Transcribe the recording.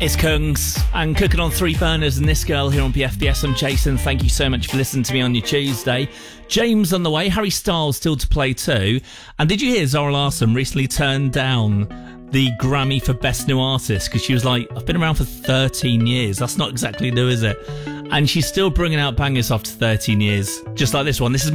It's Kungs and Cooking on Three Burners and this girl here on BFBS. I'm Jason. Thank you so much for listening to me on your Tuesday. James on the way. Harry Styles still to play too. And did you hear Zara Larsson recently turned down the Grammy for Best New Artist because she was like, I've been around for 13 years. That's not exactly new, is it? And she's still bringing out bangers after 13 years, just like this one. This is